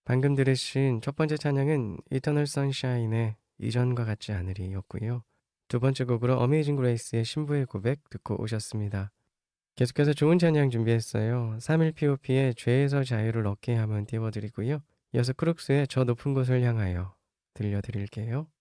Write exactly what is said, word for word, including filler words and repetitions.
방금 들으신 첫 번째 찬양은 이터널 선샤인의 이전과 같지 않으리였고요. 두 번째 곡으로 어메이징 그레이스의 신부의 고백 듣고 오셨습니다. 계속해서 좋은 찬양 준비했어요. 삼일피오피의 죄에서 자유를 얻게 하면 띄워드리고요. 이어서 크룩스의 저 높은 곳을 향하여 들려드릴게요.